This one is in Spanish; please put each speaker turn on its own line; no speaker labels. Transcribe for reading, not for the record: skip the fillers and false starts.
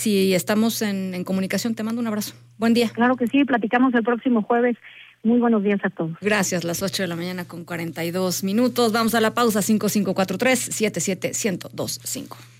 Si estamos en comunicación, te mando un abrazo. Buen día.
Claro que sí, platicamos el próximo jueves. Muy buenos días a todos.
Gracias, las 8:42 a.m. Vamos a la pausa, 5543-77125.